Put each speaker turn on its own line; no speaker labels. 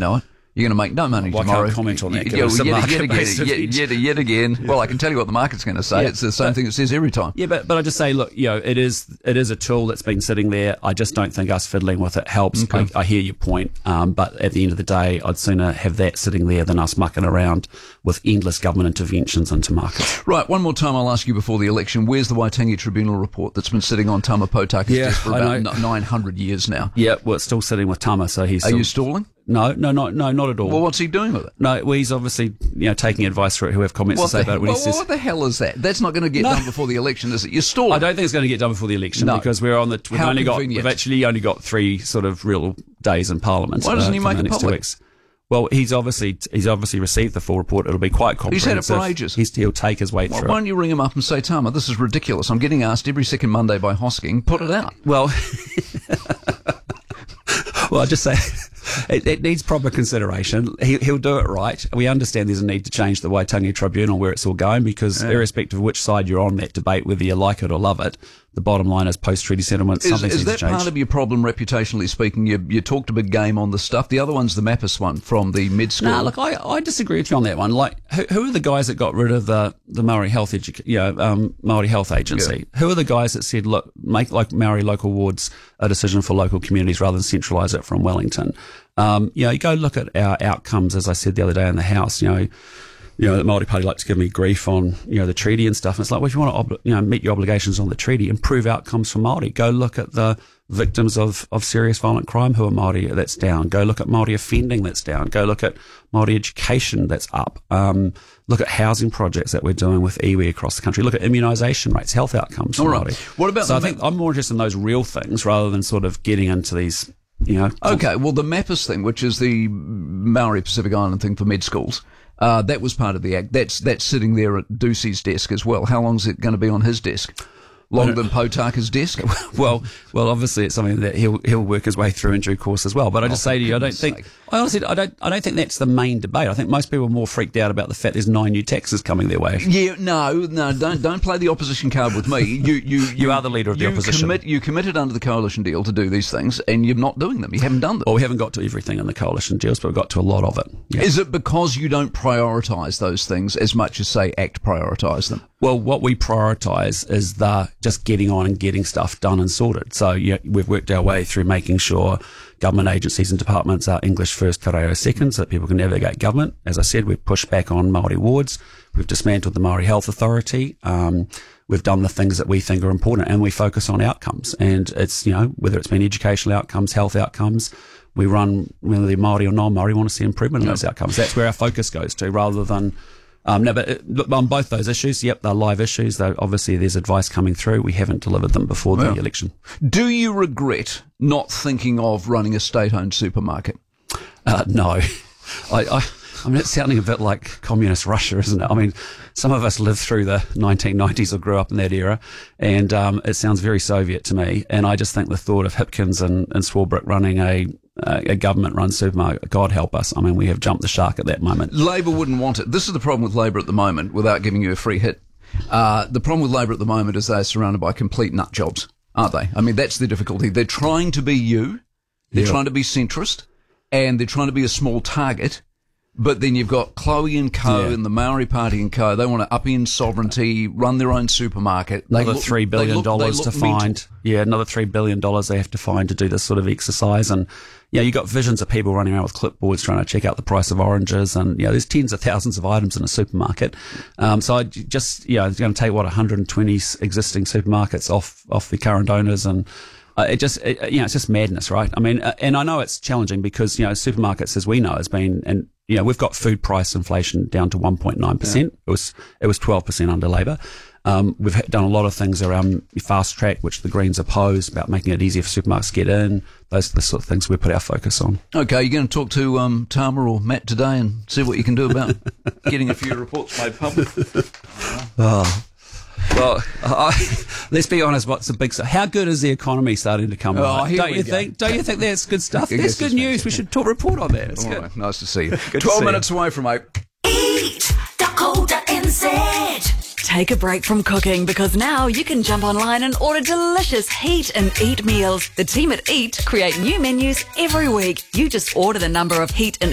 know it. You're going to make no money
Well,
tomorrow.
I can't comment on that.
Yet again. Well, I can tell you what the market's going to say. It's the same thing it says every time.
Yeah, but I just say, look, it is a tool that's been sitting there. I just don't think us fiddling with it helps.
Okay.
I hear your point, but at the end of the day, I'd sooner have that sitting there than us mucking around with endless government interventions into markets.
Right, one more time I'll ask you before the election, where's the Waitangi Tribunal report that's been sitting on Tama Potaka's desk for about 900 years now?
Yeah, well, it's still sitting with Tama, so he's
Are you stalling?
No, not at all.
Well, what's he doing with it?
No, well, he's obviously taking advice for it. Who have comments to say about it when he says.
What the hell is that? That's not going to get done before the election, is it? You're stalling.
I don't think it's going to get done before the election because we've actually only got 3 sort of real days in Parliament.
Why doesn't he make it public?
2 weeks. Well, he's obviously received the full report. It'll be quite comprehensive.
He's had it for ages.
He'll take his way through.
Why don't you ring him up and say, Tama, this is ridiculous. I'm getting asked every second Monday by Hosking. Put it out.
Well, I just say it needs proper consideration. He'll do it right. We understand there's a need to change the Waitangi Tribunal where it's all going because irrespective of which side you're on that debate, whether you like it or love it, the bottom line is post-treaty settlements. Something
Is
needs
that
to change.
part of your problem, reputationally speaking? You talked a big game on this stuff. The other one's the Mappis one from the mid-school.
No, look, I disagree with you on that one. Like, who are the guys that got rid of the Maori Health Maori Health Agency? Yeah. Who are the guys that said, look, make like Maori local wards a decision for local communities rather than centralise it from Wellington? You go look at our outcomes, as I said the other day in the House, the Māori Party like to give me grief on, the treaty and stuff. And it's like, well, if you want to, meet your obligations on the treaty, improve outcomes for Māori. Go look at the victims of serious violent crime who are Māori, that's down. Go look at Māori offending, that's down. Go look at Māori education, that's up. Look at housing projects that we're doing with iwi across the country. Look at immunisation rates, health outcomes for Māori.
What about
I think I'm more interested in those real things rather than sort of getting into these,
Okay, well, the Mappis thing, which is the Maori Pacific Island thing for med schools, that was part of the act. That's sitting there at Ducey's desk as well. How long is it going to be on his desk? Longer than Potaka's desk?
Well, obviously it's something that he'll work his way through in due course as well. But I just say to you, I don't think that's the main debate. I think most people are more freaked out about the fact there's 9 new taxes coming their way.
Yeah, no, don't play the opposition card with me. You
are the leader of the opposition.
You committed under the coalition deal to do these things, and you're not doing them. You haven't done them.
Well, we haven't got to everything in the coalition deals, but we've got to a lot of it. Yeah.
Is it because you don't prioritise those things as much as, say, ACT prioritise them?
Well, what we prioritise is just getting on and getting stuff done and sorted. So we've worked our way through making sure government agencies and departments are English first, te reo second, so that people can navigate government. As I said, we've pushed back on Māori wards. We've dismantled the Maori Health Authority. We've done the things that we think are important, and we focus on outcomes. And it's, whether it's been educational outcomes, health outcomes, we run, whether they're Māori or non-Māori, want to see improvement in those outcomes. That's where our focus goes to, rather than... but on both those issues, they're live issues. Though obviously there's advice coming through. We haven't delivered them before the election.
Do you regret not thinking of running a state-owned supermarket?
No. I mean, it's sounding a bit like communist Russia, isn't it? I mean, some of us lived through the 1990s or grew up in that era, and it sounds very Soviet to me. And I just think the thought of Hipkins and Swarbrick running a government-run supermarket, God help us. I mean, we have jumped the shark at that moment.
Labor wouldn't want it. This is the problem with Labor at the moment, without giving you a free hit. The problem with Labor at the moment is they're surrounded by complete nut jobs, aren't they? I mean, that's the difficulty. They're trying to be you, they're trying to be centrist, and they're trying to be a small target. But then you've got Chloe and Co. and the Maori Party and Co. They want to upend sovereignty, run their own supermarket.
Another $3 billion to find. Yeah, another $3 billion they have to find to do this sort of exercise. And, you've got visions of people running around with clipboards trying to check out the price of oranges. And, there's tens of thousands of items in a supermarket. So I just, it's going to take, 120 existing supermarkets off the current owners, and it's just madness, right? I mean, and I know it's challenging because, supermarkets, as we know, has been, and, we've got food price inflation down to 1.9%. Yeah. It was 12% under Labor. We've done a lot of things around fast track, which the Greens oppose, about making it easier for supermarkets to get in. Those are the sort of things we put our focus on. Okay, you're going to talk to Tama or Matt today and see what you can do about getting a few reports made public. Well, let's be honest. What's the big? How good is the economy starting to come? Don't you think? Don't you think that's good stuff? That's good news. We should report on that. It's good.
Right, nice to see you. 12 minutes away from 8.
Eat.co.nz. Take a break from cooking, because now you can jump online and order delicious Heat and Eat meals. The team at Eat create new menus every week. You just order the number of Heat and